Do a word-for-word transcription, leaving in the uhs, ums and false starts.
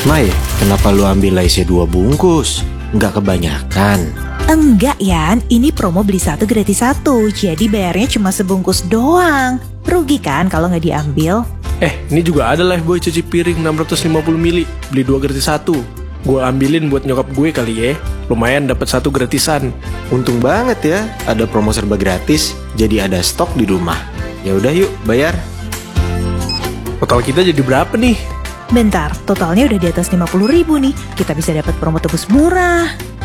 Mai, kenapa lu ambil laisnya dua bungkus? Nggak kebanyakan? Enggak Yan, ini promo beli satu gratis satu, jadi bayarnya cuma sebungkus doang. Rugi kan kalau nggak diambil? Eh, ini juga ada Lifebuoy cuci piring enam ratus lima puluh mili, beli dua gratis satu. Gue ambilin buat nyokap gue kali ya, lumayan dapat satu gratisan. Untung banget ya, ada promo serba gratis, jadi ada stok di rumah. Ya udah yuk, bayar. Total kita jadi berapa nih? Bentar, totalnya udah di atas lima puluh ribu nih. Kita bisa dapat promo tebus murah.